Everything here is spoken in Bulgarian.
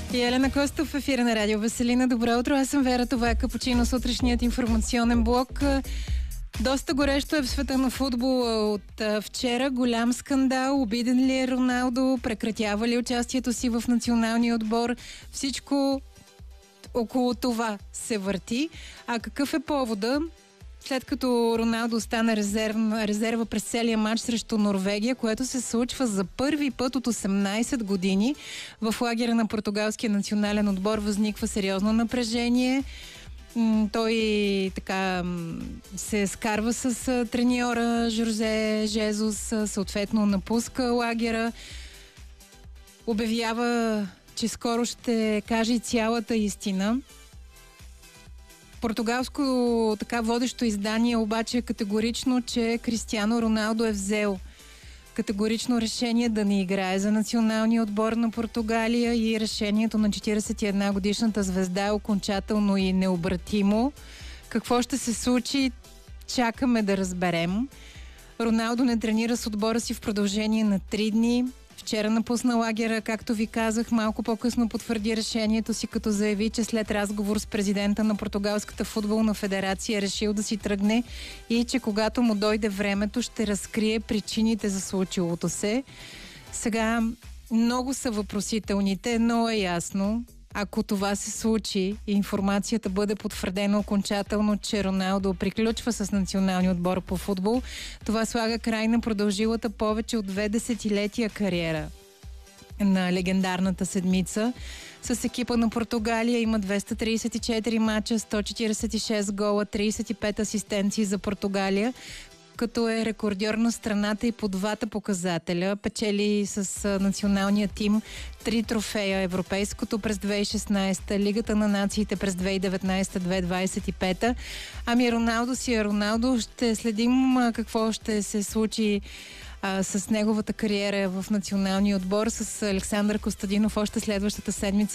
И Елена Костов в ефира на Радио Веселина. Добро утро, аз съм Вера. Това е Капучино, сутрешният информационен блок. Доста горещо е в света на футбола от вчера. Голям скандал. Обиден ли е Роналдо? Прекратява ли участието си в националния отбор? Всичко около това се върти. А какъв е повода? След като Роналдо стана резерва през целия матч срещу Норвегия, което се случва за първи път от 18 години, в лагера на португалския национален отбор възниква сериозно напрежение. Той така се скарва с треньора Жозе Жезус, съответно напуска лагера, обявява, че скоро ще каже цялата истина. Португалско така водещо издание обаче е категорично, че Кристиано Роналдо е взел категорично решение да не играе за националния отбор на Португалия и решението на 41 годишната звезда е окончателно и необратимо. Какво ще се случи? Чакаме да разберем. Роналдо не тренира с отбора си в продължение на 3 дни. Вчера напусна лагера, както ви казах, малко по-късно потвърди решението си, като заяви, че след разговор с президента на Португалската футболна федерация е решил да си тръгне и че когато му дойде времето, ще разкрие причините за случилото се. Сега много са въпросителните, но е ясно. Ако това се случи и информацията бъде потвърдена окончателно, че Роналдо приключва с националния отбор по футбол, това слага край на продължилата повече от 2 десетилетия кариера на легендарната седмица. С екипа на Португалия има 234 мача, 146 гола, 35 асистенции за Португалия, като е рекордьор на страната и по двата показателя. Печели с националния тим 3 трофея: Европейското през 2016, Лигата на нациите през 2019-2025. Ами Роналдо си е Роналдо. Ще следим какво ще се случи с неговата кариера в националния отбор с Александър Костадинов още следващата седмица